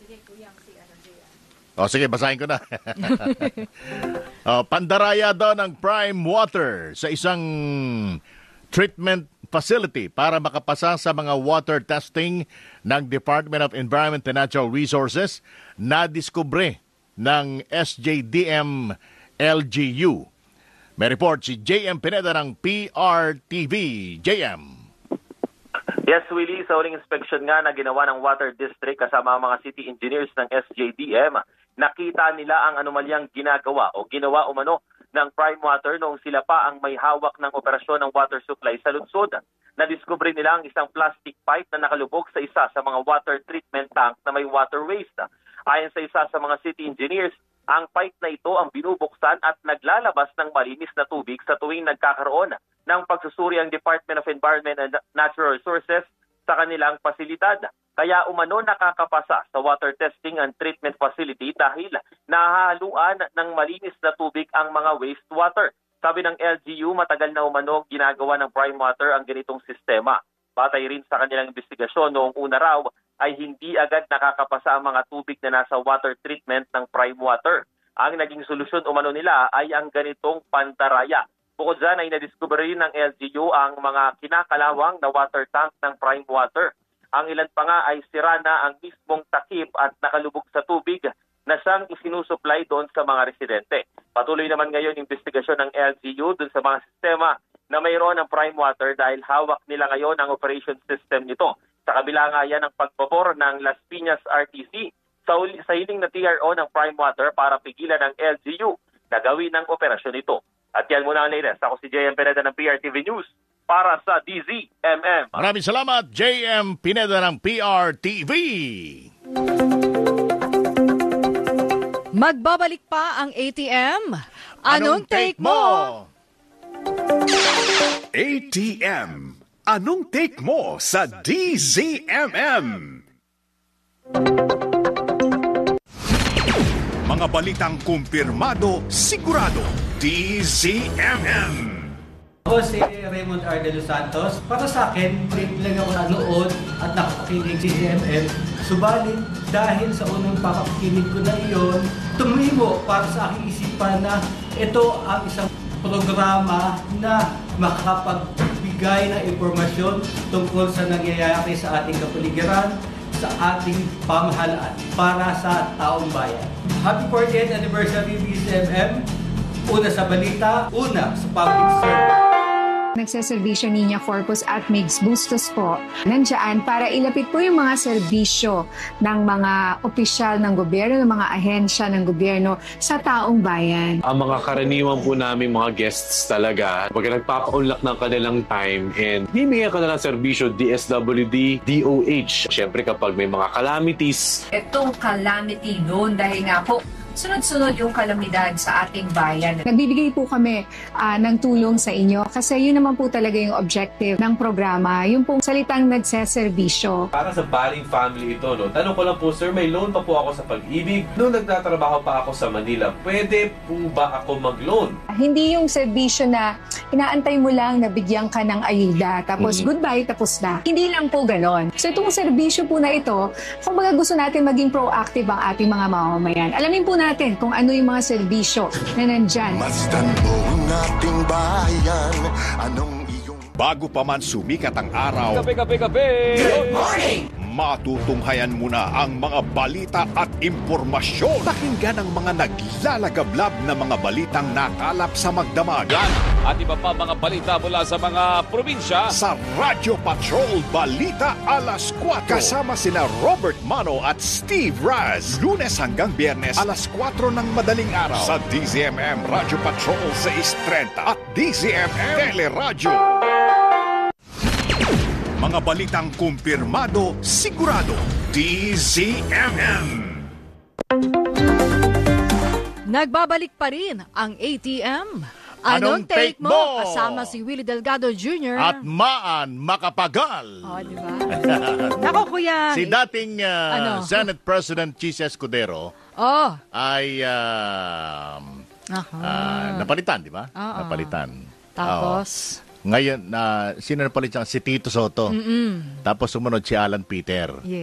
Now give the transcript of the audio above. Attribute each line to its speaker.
Speaker 1: O sige, basahin ko na. Pandaraya daw ng Prime Water sa isang treatment facility para makapasa sa mga water testing ng Department of Environment and Natural Resources na diskubre ng SJDM LGU. May report si JM Pineda ng PRTV. JM.
Speaker 2: Yes, Willie, sa uling inspection nga na ginawa ng Water District kasama ang mga city engineers ng SJDM, nakita nila ang anomalyang ginagawa o ginawa umano ng Prime Water noong sila pa ang may hawak ng operasyon ng water supply sa lungsod. Nadiskubre nila ang isang plastic pipe na nakalubog sa isa sa mga water treatment tank na may water waste. Ayon sa isa sa mga city engineers, ang pipe na ito ang binubuksan at naglalabas ng malinis na tubig sa tuwing nagkakaroon ng pagsusuri ang Department of Environment and Natural Resources sa kanilang pasilidad. Kaya umano nakakapasa sa water testing and treatment facility dahil nahahaluan ng malinis na tubig ang mga wastewater. Sabi ng LGU, matagal na umano ginagawa ng Prime Water ang ganitong sistema. Batay rin sa kanilang investigasyon, noong una raw ay hindi agad nakakapasa ang mga tubig na nasa water treatment ng Prime Water. Ang naging solusyon umano nila ay ang ganitong pandaraya. Bukod dyan ay nadiskubre rin ng LGU ang mga kinakalawang na water tank ng Prime Water. Ang ilan pa nga ay sira na ang mismong takip at nakalubog sa tubig na siyang isinusupply doon sa mga residente. Patuloy naman ngayon investigasyon ng LGU doon sa mga sistema na mayroon ng Prime Water dahil hawak nila ngayon ang operation system nito. Sa kabila nga yan ang pagbabor ng Las Piñas RTC sa hiling na TRO ng Prime Water para pigilan ng LGU na gawin ang operasyon ito. At yan muna ang latest. Ako si JM Pineda ng PRTV News para sa DZMM.
Speaker 1: Maraming salamat, JM Pineda ng PRTV.
Speaker 3: Magbabalik pa ang ATM. Anong take mo?
Speaker 4: ATM. Anong take mo sa DZMM? Mga balitang kumpirmado, sigurado. DZMM.
Speaker 5: Ako si Raymond R. De Los Santos. Para sa akin, trip lang ako nanood at nakakinig si DZMM. Subalit, dahil sa unang pakakinig ko na iyon, tumimo para sa aking isipan na ito ang isang programa na makapagbigay ng impormasyon tungkol sa nangyayari sa ating kapaligiran, sa ating pamahalaan para sa taong bayan. Happy 40th anniversary DZMM. Una sa balita, una sa public service.
Speaker 6: Nagseservisyo Niña Corpus at Migs Bustos po nandiyan para ilapit po yung mga serbisyo ng mga opisyal ng gobyerno, ng mga ahensya ng gobyerno sa taong bayan.
Speaker 7: Ang mga karaniwan po namin mga guests talaga, pag nagpapaunlak ng kanilang time and himingin ka na ng serbisyo, DSWD, DOH. Siyempre kapag may mga calamities.
Speaker 8: Itong calamity noon dahil nga po, sunod-sunod yung kalamidad sa ating bayan.
Speaker 6: Nagbibigay po kami ng tulong sa inyo kasi yun naman po talaga yung objective ng programa, yung pong salitang nagseservisyo.
Speaker 9: Para sa Baling family ito, no? Tanong ko lang po, sir, may loan pa po ako sa Pag-ibig. Noong nagtatrabaho pa ako sa Manila, pwede po ba ako mag-loan?
Speaker 6: Hindi yung serbisyo na inaantay mo lang na bigyan ka ng ayuda, tapos goodbye, tapos na. Hindi lang po ganon. So itong serbisyo po na ito, kung baga gusto natin maging proactive ang ating mga mamamayan. Alamin po natin kung ano yung mga serbisyo na nandyan.
Speaker 4: Masdan mo ang ating bayan. Anong iyong... Bago pa man sumikat ang araw,
Speaker 9: Kape!
Speaker 4: Good morning! Matutunghayan mo na ang mga balita at impormasyon. Pakinggan ang mga naglalagablab na mga balitang nakalap sa magdamagan.
Speaker 9: At iba pa mga balita mula sa mga probinsya.
Speaker 4: Sa Radyo Patrol Balita Alas 4. Kasama sina Robert Mano at Steve Raz. Lunes hanggang Biyernes alas 4 ng madaling araw. Sa DZMM Radyo Patrol 630 at DZMM Teleradyo. Mga balitang kumpirmado, sigurado. DZMM.
Speaker 3: Nagbabalik pa rin ang ATM.
Speaker 1: Anong take mo?
Speaker 3: Kasama si Willie Delgado Jr.
Speaker 1: At Maan Makapagal.
Speaker 3: Di ba? Nako, kuya.
Speaker 1: Si dating Senate President Chis Escudero ay napalitan, di ba? Napalitan.
Speaker 3: Tapos?
Speaker 1: Ngayon, sino napalit siya? Si Tito Soto. Tapos sumunod si Alan Peter.